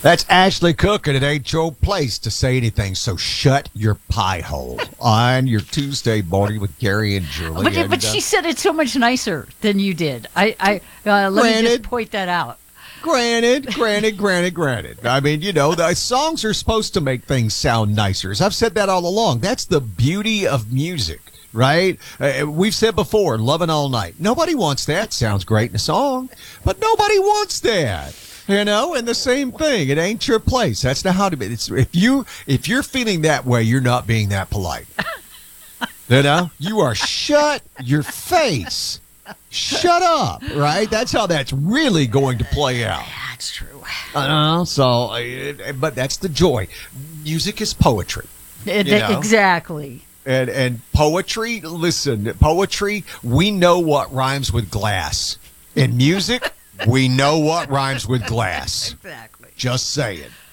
That's Ashley Cook, and it ain't your place to say anything, so shut your pie hole on your Tuesday morning with Gary and Julie. But she said it so much nicer than you did. Let me just point that out. Granted. I mean, the songs are supposed to make things sound nicer. As I've said that all along. That's the beauty of music, right? We've said before, Lovin' All Night. Nobody wants that. Sounds great in a song, but nobody wants that. And the same thing. It ain't your place. That's not how to be. If you're feeling that way, you're not being that polite. You are shut your face. Shut up, right? That's how that's really going to play out. That's true. But that's the joy. Music is poetry. Exactly. And poetry, poetry, we know what rhymes with glass. In music, we know what rhymes with glass. Exactly. Just saying.